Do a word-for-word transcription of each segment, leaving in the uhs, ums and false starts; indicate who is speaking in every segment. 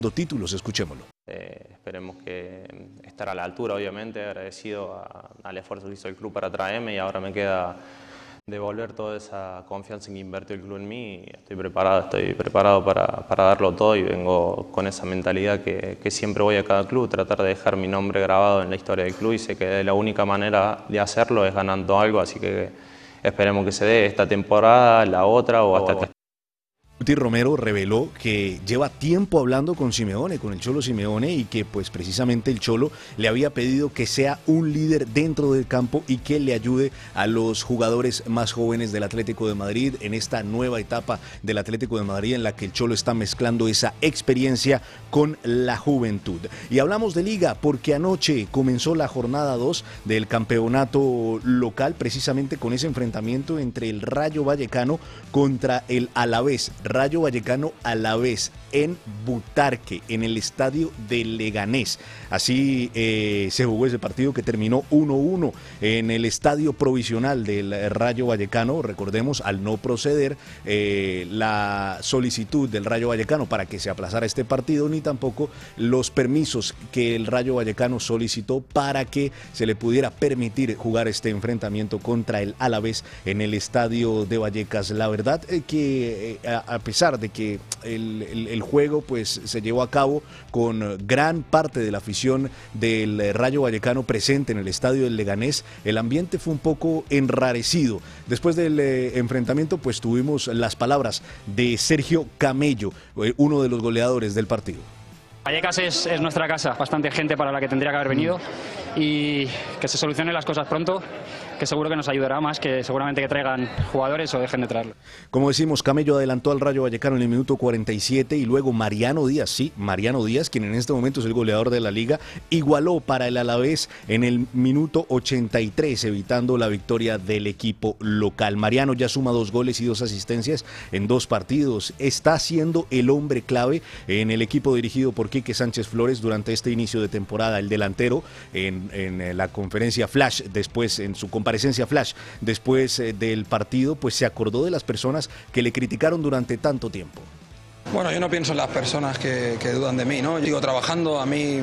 Speaker 1: Dos títulos, escuchémoslo.
Speaker 2: Eh, esperemos que estar a la altura, obviamente, agradecido a, al esfuerzo que hizo el club para traerme, y ahora me queda devolver toda esa confianza que invirtió el club en mí. Estoy preparado, estoy preparado para, para darlo todo, y vengo con esa mentalidad que, que siempre voy a cada club, tratar de dejar mi nombre grabado en la historia del club, y sé que la única manera de hacerlo es ganando algo, así que esperemos que se dé esta temporada, la otra o hasta que...
Speaker 1: Guti Romero reveló que lleva tiempo hablando con Simeone, con el Cholo Simeone, y que pues precisamente el Cholo le había pedido que sea un líder dentro del campo y que le ayude a los jugadores más jóvenes del Atlético de Madrid en esta nueva etapa del Atlético de Madrid, en la que el Cholo está mezclando esa experiencia con la juventud. Y hablamos de Liga porque anoche comenzó la jornada dos del campeonato local, precisamente con ese enfrentamiento entre el Rayo Vallecano contra el Alavés. Rayo Vallecano Alavés en Butarque, en el estadio de Leganés. Así eh, se jugó ese partido, que terminó uno uno en el estadio provisional del Rayo Vallecano. Recordemos, al no proceder eh, la solicitud del Rayo Vallecano para que se aplazara este partido, ni tampoco los permisos que el Rayo Vallecano solicitó para que se le pudiera permitir jugar este enfrentamiento contra el Alavés en el estadio de Vallecas. La verdad es que eh, a, a pesar de que el, el, el juego pues se llevó a cabo con gran parte de la afición del Rayo Vallecano presente en el estadio del Leganés, el ambiente fue un poco enrarecido. Después del eh, enfrentamiento pues tuvimos las palabras de Sergio Camello, eh, uno de los goleadores del partido.
Speaker 3: Vallecas es, es nuestra casa, bastante gente para la que tendría que haber venido, y que se solucionen las cosas pronto, que seguro que nos ayudará más que seguramente que traigan jugadores o dejen de traerlo.
Speaker 1: Como decimos, Camello adelantó al Rayo Vallecano en el minuto cuarenta y siete, y luego Mariano Díaz, sí, Mariano Díaz, quien en este momento es el goleador de la liga, igualó para el Alavés en el minuto ochenta y tres, evitando la victoria del equipo local. Mariano ya suma dos goles y dos asistencias en dos partidos. Está siendo el hombre clave en el equipo dirigido por Quique Sánchez Flores durante este inicio de temporada. El delantero en, en la conferencia Flash, después en su comparecencia Flash, después eh, del partido, pues se acordó de las personas que le criticaron durante tanto tiempo.
Speaker 4: Bueno, yo no pienso en las personas que, que dudan de mí, ¿no? Yo sigo trabajando, a mí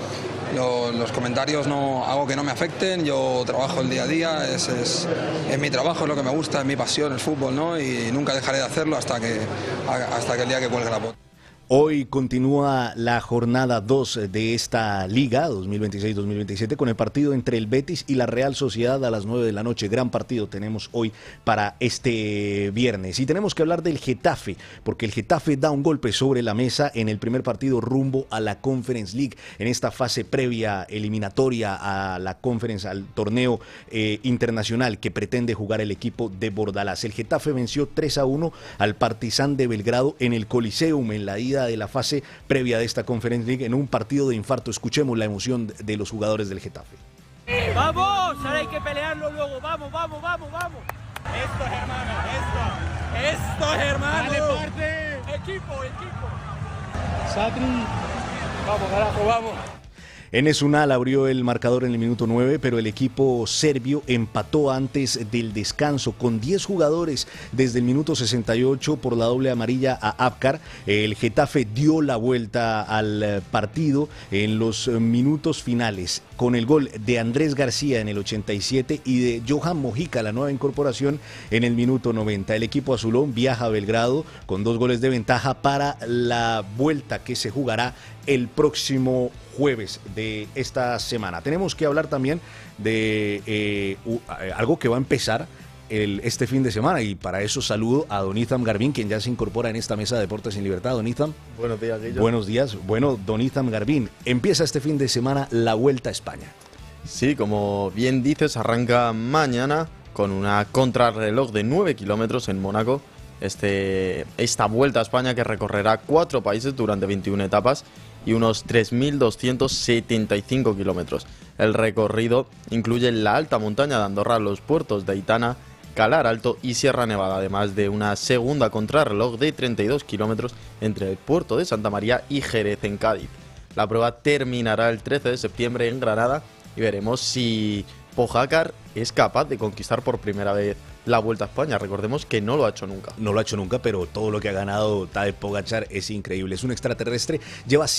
Speaker 4: lo, los comentarios no hago que no me afecten, yo trabajo el día a día, es, es, es mi trabajo, es lo que me gusta, es mi pasión, el fútbol, ¿no? Y nunca dejaré de hacerlo hasta que, hasta que el día que cuelgue la bota.
Speaker 1: Hoy continúa la jornada dos de esta Liga dos mil veintiséis dos mil veintisiete con el partido entre el Betis y la Real Sociedad a las nueve de la noche. Gran partido tenemos hoy para este viernes. Y tenemos que hablar del Getafe, porque el Getafe da un golpe sobre la mesa en el primer partido rumbo a la Conference League, en esta fase previa eliminatoria a la Conference, al torneo eh, internacional que pretende jugar el equipo de Bordalás. El Getafe venció tres a uno al Partizan de Belgrado en el Coliseum, en la ida de la fase previa de esta Conference League, en un partido de infarto. Escuchemos la emoción de los jugadores del Getafe.
Speaker 5: ¡Vamos! Ahora hay que pelearlo luego. ¡Vamos, vamos, vamos, vamos! ¡Esto es hermano! ¡Esto! ¡Esto es hermano! ¡Dale, parte! ¡Equipo, equipo! ¡Satri! ¡Vamos, carajo, vamos!
Speaker 1: Enes Unal abrió el marcador en el minuto nueve, pero el equipo serbio empató antes del descanso con diez jugadores desde el minuto sesenta y ocho por la doble amarilla a Apcar. El Getafe dio la vuelta al partido en los minutos finales con el gol de Andrés García en el ochenta y siete y de Johan Mojica, la nueva incorporación, en el minuto noventa. El equipo azulón viaja a Belgrado con dos goles de ventaja para la vuelta que se jugará el próximo jueves de esta semana. Tenemos que hablar también de eh, uh, algo que va a empezar el, este fin de semana, y para eso saludo a don Itham Garbín, quien ya se incorpora en esta mesa de Deportes en Libertad. Don Itham.
Speaker 6: Buenos días, Guillo.
Speaker 1: Buenos días. Bueno, don Itham Garbín, empieza este fin de semana la Vuelta a España.
Speaker 6: Sí, como bien dices, arranca mañana con una contrarreloj de nueve kilómetros en Mónaco. Este, esta Vuelta a España, que recorrerá cuatro países durante veintiuna etapas y unos tres mil doscientos setenta y cinco kilómetros. El recorrido incluye la alta montaña de Andorra, los puertos de Aitana, Calar Alto y Sierra Nevada, además de una segunda contrarreloj de treinta y dos kilómetros entre el puerto de Santa María y Jerez, en Cádiz. La prueba terminará el trece de septiembre en Granada y veremos si Pogačar es capaz de conquistar por primera vez la Vuelta a España. Recordemos que no lo ha hecho nunca.
Speaker 1: No lo ha hecho nunca, pero todo lo que ha ganado Tadej Pogačar es increíble. Es un extraterrestre, lleva